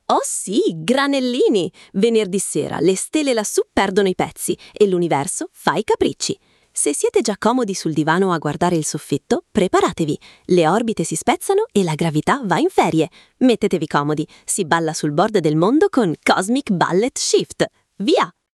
Oh sì, granellini! Venerdì sera le stelle lassù perdono i pezzi e l'universo fa i capricci. Se siete già comodi sul divano a guardare il soffitto, preparatevi. Le orbite si spezzano e la gravità va in ferie. Mettetevi comodi, si balla sul board del mondo con Cosmic Ballet Shift. Via!